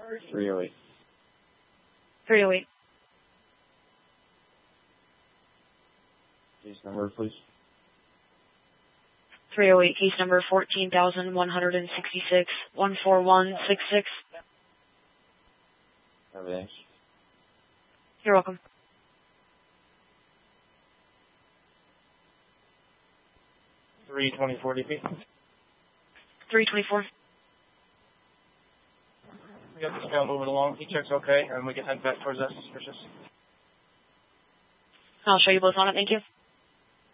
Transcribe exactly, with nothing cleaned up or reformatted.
three oh eight. three oh eight. Case number, please. three oh eight, case number fourteen thousand one hundred sixty-six, one four one six six. Everything. You're welcome. three twenty-four D P. three twenty-four. We got this guy moving along. He checks okay, and we can head back towards that suspicious. I'll show you both on it. Thank you.